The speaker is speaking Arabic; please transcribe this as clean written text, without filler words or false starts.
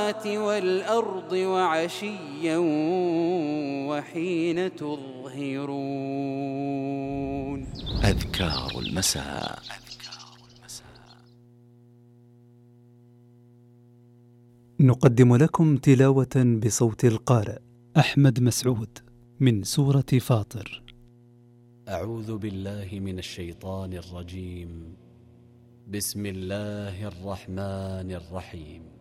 والأرض وعشيا وحين تظهرون. أذكار المساء. نقدم لكم تلاوة بصوت القارئ أحمد مسعود من سورة فاطر. أعوذ بالله من الشيطان الرجيم. بسم الله الرحمن الرحيم.